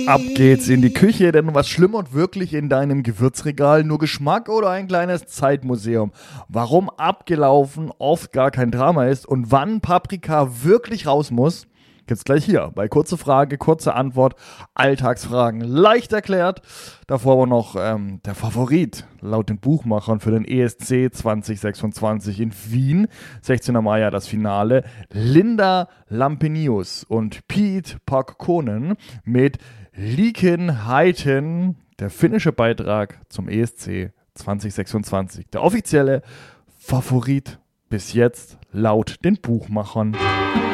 Ab geht's in die Küche, denn was schlummert wirklich in deinem Gewürzregal? Nur Geschmack oder ein kleines Zeitmuseum? Warum abgelaufen oft gar kein Drama ist und wann Paprika wirklich raus muss? Gibt's gleich hier bei Kurze Frage, kurze Antwort, Alltagsfragen leicht erklärt. Davor aber noch der Favorit laut den Buchmachern für den ESC 2026 in Wien. 16. Mai ja das Finale. Linda Lampenius und Pete Pakkonen mit Liken Heiten, der finnische Beitrag zum ESC 2026. Der offizielle Favorit bis jetzt laut den Buchmachern.